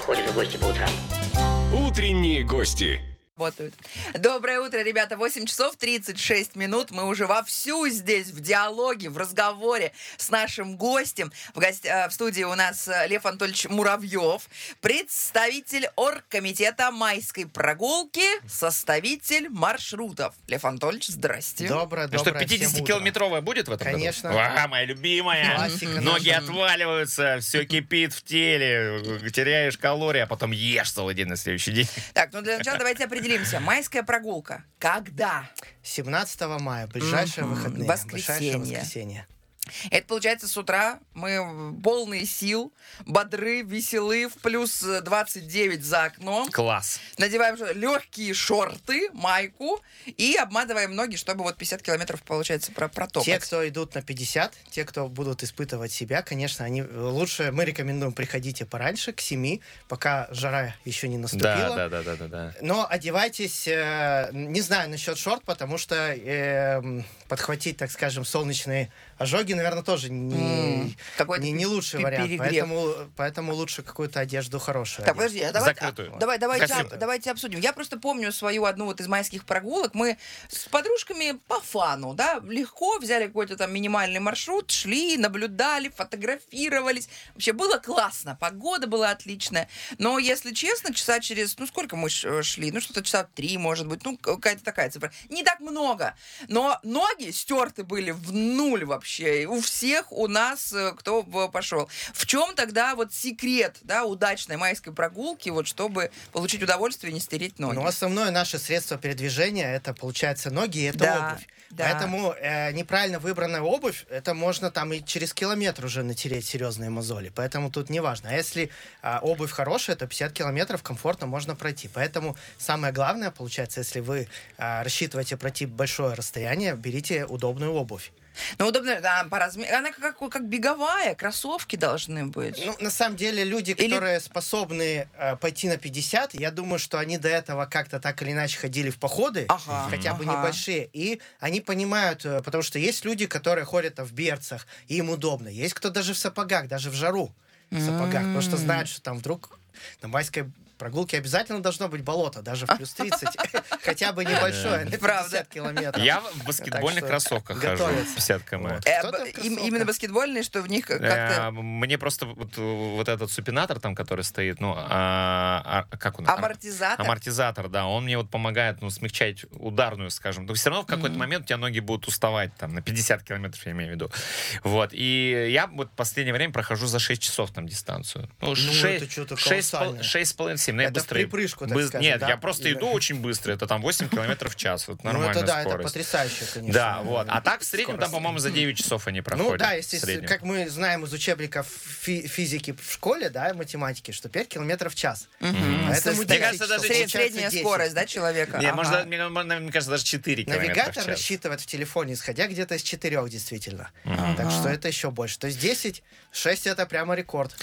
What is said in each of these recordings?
ходишь в гости по утрам? Утренние гости. Работают. Доброе утро, ребята. 8 часов 36 минут. Мы уже вовсю здесь, в диалоге, в разговоре с нашим гостем. В студии у нас Лев Анатольевич Муравьев, представитель оргкомитета майской прогулки, составитель маршрутов. Лев Анатольевич, здрасте. Доброе, Ну что, 50-километровая будет в этом Конечно. году? Конечно. Моя любимая. Классика Ноги наша. отваливаются, все кипит в теле, теряешь калории, а потом ешь целый день на следующий день. Так, ну для начала давайте определимся. Майская прогулка. Когда? 17 мая, ближайшие выходные. Воскресенье. Ближайшее воскресенье. Это получается с утра мы полные сил, бодры, веселы, в плюс 29 за окном. Класс. Надеваем легкие шорты, майку и обматываем ноги, чтобы вот 50 километров, получается, протопать. Те, кто идут на 50, те, кто будут испытывать себя, конечно, лучше мы рекомендуем приходите пораньше, к 7, пока жара еще не наступила. Да. Но одевайтесь, не знаю насчет шорт, потому что подхватить, так скажем, солнечные ожоги, наверное, тоже не лучший вариант. Поэтому лучше какую-то одежду хорошую. Так, подожди, закрытую. Давайте обсудим. Я просто помню свою одну вот из майских прогулок. Мы с подружками по фану, да, легко взяли какой-то там минимальный маршрут, шли, наблюдали, фотографировались. Вообще было классно, погода была отличная. Но, если честно, часа через, сколько мы шли? Что-то часа 3, может быть, какая-то такая цифра. Не так много, но ноги стерты были в нуль вообще. У всех, у нас, кто пошел. В чем тогда вот секрет, да, удачной майской прогулки, вот, чтобы получить удовольствие и не стереть ноги? Основное наше средство передвижения, это, получается, ноги, и это обувь. Да. Поэтому неправильно выбранная обувь, это можно там и через километр уже натереть серьезные мозоли. Поэтому тут не важно. А если обувь хорошая, то 50 километров комфортно можно пройти. Поэтому самое главное, получается, если вы рассчитываете пройти большое расстояние, берите удобную обувь. Удобно, да, по размеру. Она как беговая, кроссовки должны быть. На самом деле, люди, которые способны пойти на 50, я думаю, что они до этого как-то так или иначе ходили в походы, хотя бы небольшие, и они понимают, потому что есть люди, которые ходят в берцах, и им удобно. Есть кто даже в сапогах, даже в жару в сапогах, потому что знают, что там вдруг на майской прогулке обязательно должно быть болото, даже в плюс 30. Хотя бы небольшое, на 50 километров. Я в баскетбольных кроссовках хожу 50 км. Именно баскетбольные, что в них как-то... Мне просто вот этот супинатор там, который стоит, как он? Амортизатор? Амортизатор, да. Он мне вот помогает, смягчать ударную, скажем. Но все равно в какой-то момент у тебя ноги будут уставать, там, на 50 километров, я имею в виду. Вот. И я вот в последнее время прохожу за 6 часов там дистанцию. Это что-то колоссальное. 6,5-7. Это быстрее. в припрыжку, так скажем, Нет, да? я просто иду очень быстро. Это там 8 километров в час. Вот нормальная скорость. Это потрясающе, конечно. Да, вот. А так в среднем там, по-моему, за 9 часов они проходят. Естественно, как мы знаем из учебников физики в школе, да, математики, что 5 километров в час. Поэтому мне кажется, даже средняя скорость, да, человека? Нет, мне кажется, даже 4 километра в Навигатор час. рассчитывает в телефоне, исходя где-то из 4, действительно. Так что это еще больше. То есть 10, 6 это прямо рекорд.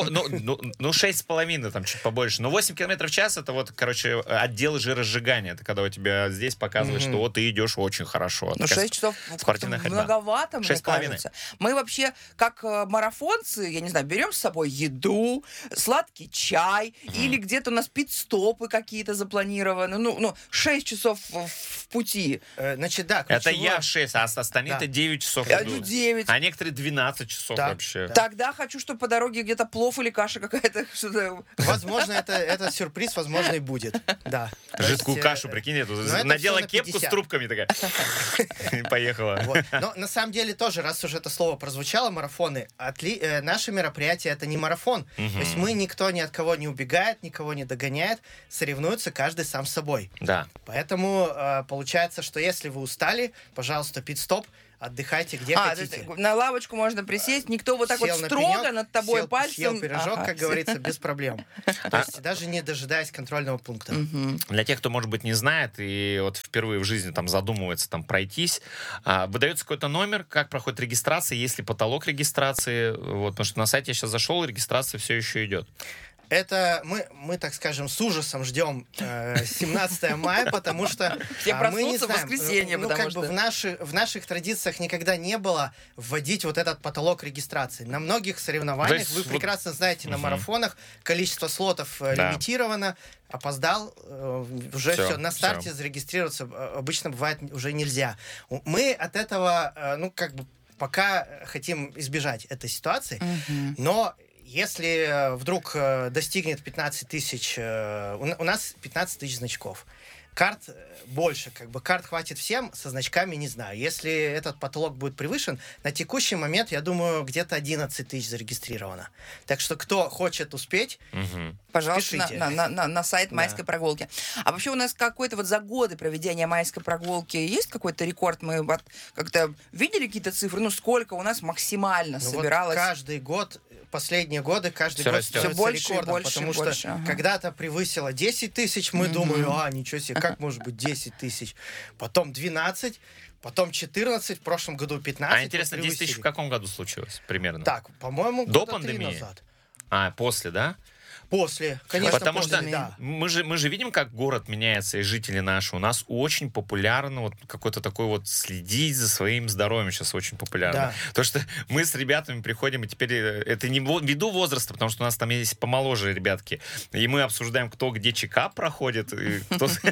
6,5, там чуть побольше. Но 8 километров в час это вот, короче, отдел жиросжигания. Это когда у тебя здесь показывает, что вот ты идешь очень хорошо. 6 часов спортивная ходьба. Многовато, мне кажется. Мы вообще, как марафонцы, я не знаю, берем с собой еду, сладкий чай, или где-то у нас пит-стопы какие-то запланированы. 6 часов в пути. Значит, да. Это я 6, а остальные-то 9 часов идут. 9. А некоторые 12 часов вообще. Тогда хочу, чтобы по дороге где-то плов или каша какая-то. Возможно, это сюрприз, возможно, и будет. Да. Жидкую кашу, прикинь, надела кепку с трубками такая. И поехала. Но на самом деле тоже, раз уже это слово прозвучало, марафоны, наше мероприятие это не марафон. То есть никто ни от кого не убегает, никого не догоняет, соревнуются каждый сам с собой. Да. Поэтому получается, что если вы устали, пожалуйста, пит-стоп, отдыхайте где хотите. На лавочку можно присесть, никто вот так сел вот на строго пенек, над тобой пальцем. Съел пирожок, как говорится, без проблем. То есть даже не дожидаясь контрольного пункта. Для тех, кто, может быть, не знает и вот впервые в жизни там задумывается там пройтись, выдается какой-то номер, как проходит регистрация, есть ли потолок регистрации, вот, потому что на сайте я сейчас зашел, регистрация все еще идет. Это мы, так скажем, с ужасом ждем 17 мая, потому что все мы не проснутся в знаем, воскресенье, потому что... в наших традициях никогда не было вводить вот этот потолок регистрации. На многих соревнованиях, вы прекрасно знаете, на марафонах количество слотов лимитировано, опоздал, уже все, на старте зарегистрироваться обычно бывает уже нельзя. Мы от этого, пока хотим избежать этой ситуации, но если вдруг достигнет 15 тысяч, у нас 15 тысяч значков. Карт больше, карт хватит всем, со значками не знаю. Если этот потолок будет превышен, на текущий момент, я думаю, где-то 11 тысяч зарегистрировано. Так что, кто хочет успеть, пожалуйста, пишите. на сайт майской прогулки. А вообще у нас какой-то за годы проведения майской прогулки есть какой-то рекорд? Мы как-то видели какие-то цифры? Сколько у нас максимально собиралось? Каждый год, последние годы, каждый год все больше рекордом, и больше, потому больше, что когда-то превысило 10 тысяч, мы думали, ничего себе, как может быть 10 тысяч? Потом 12, потом 14, в прошлом году 15. А интересно, 10 тысяч в каком году случилось примерно? Так, по-моему, до года 3 пандемии? назад. После, да? После, конечно, потому после, что да. мы же видим, как город меняется, и жители наши. У нас очень популярно какой-то такой следить за своим здоровьем сейчас очень популярно. Да. То, что мы с ребятами приходим, и теперь это не ввиду возраста, потому что у нас там есть помоложе ребятки, и мы обсуждаем, кто где чекап проходит, и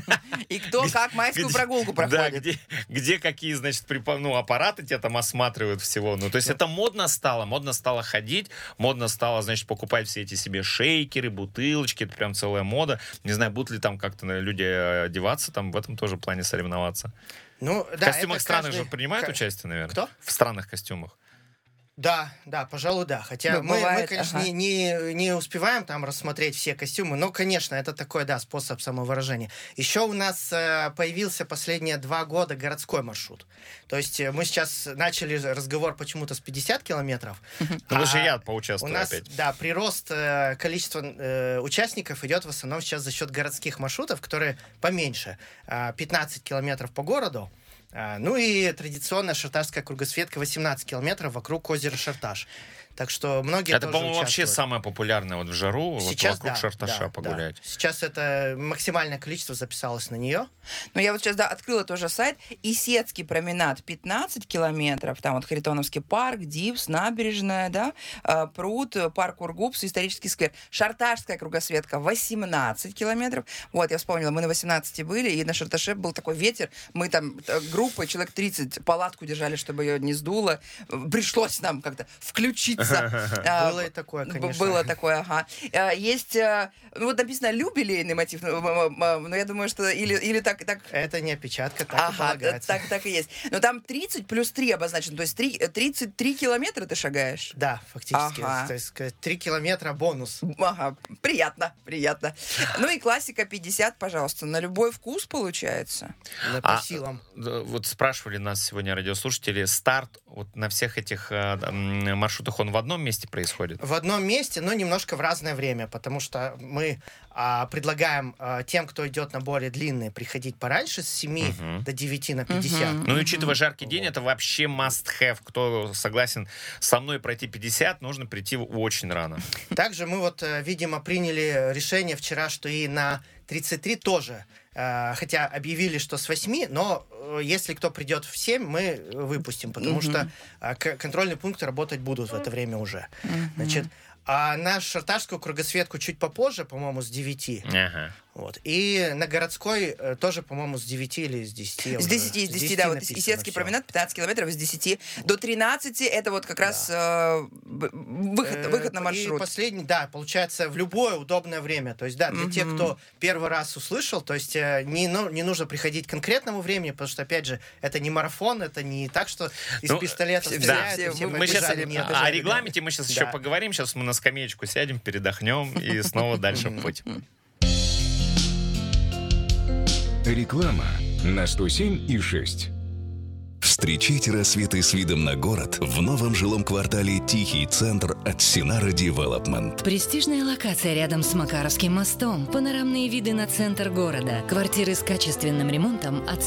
кто как майскую прогулку проходит. Да, где какие, значит, аппараты тебя там осматривают всего. То есть это модно стало ходить, модно стало, значит, покупать все эти себе шейкеры, бутылочки, это прям целая мода. Не знаю, будут ли там как-то люди одеваться, там в этом тоже плане соревноваться. В костюмах странных же принимают участие, наверное? Кто? В странных костюмах. Да, пожалуй, да. Хотя мы, конечно, не успеваем там рассмотреть все костюмы, но, конечно, это такой, способ самовыражения. Еще у нас появился последние 2 года городской маршрут. То есть мы сейчас начали разговор почему-то с 50 километров. Лучше я поучаствую у нас, опять. Да, прирост количества участников идет в основном сейчас за счет городских маршрутов, которые поменьше. 15 километров по городу. И традиционная шартажская кругосветка 18 километров вокруг озера Шартаж. Так что многие это, тоже по-моему, участвуют. вообще самое популярное в жару, сейчас, вокруг Шарташа погулять. Да. Сейчас это максимальное количество записалось на нее. Я сейчас, открыла тоже сайт. Исетский променад 15 километров. Там Харитоновский парк, Дипс, набережная, пруд, парк Ургупс, исторический сквер. Шартажская кругосветка 18 километров. Я вспомнила, мы на 18 были, и на Шарташе был такой ветер. Мы там группой, человек 30, палатку держали, чтобы ее не сдуло. Пришлось нам как-то включиться. Было и такое, конечно. Было такое, ага. Есть, написано «любилейный мотив», но я думаю, что или так... Это не опечатка, так и полагается. Так и есть. Но там 30 плюс 3 обозначено, то есть 33 километра ты шагаешь? Да, фактически. То есть 3 километра бонус. Ага, приятно. И классика 50, пожалуйста, на любой вкус получается. По силам. Спрашивали нас сегодня радиослушатели, старт на всех этих маршрутах, он в одном месте происходит? В одном месте, но немножко в разное время, потому что мы предлагаем тем, кто идет на более длинные, приходить пораньше, с 7 до 9 на 50. Учитывая жаркий день, это вообще must-have. Кто согласен со мной пройти 50, нужно прийти очень рано. Также мы видимо, приняли решение вчера, что и на 33 тоже. Хотя объявили, что с 8, но если кто придет в 7, мы выпустим, потому что контрольные пункты работать будут в это время уже. Значит, а на шартажскую кругосветку чуть попозже, по-моему, с 9. И на городской тоже, по-моему, с 9 или с 10. С 10, да. Исетский променад 15 километров, с 10 до 13. Это как раз выход на маршрут. И последний, получается, в любое удобное время. То есть, для тех, кто первый раз услышал, то есть не нужно приходить к конкретному времени, потому что, опять же, это не марафон, это не так, что из пистолета стреляют. Мы сейчас о регламенте мы сейчас еще поговорим. Сейчас мы на скамеечку сядем, передохнем и снова дальше в путь. Реклама на 107,6. Встречайте рассветы с видом на город в новом жилом квартале «Тихий центр» от Синара Девелопмент. Престижная локация рядом с Макаровским мостом. Панорамные виды на центр города. Квартиры с качественным ремонтом от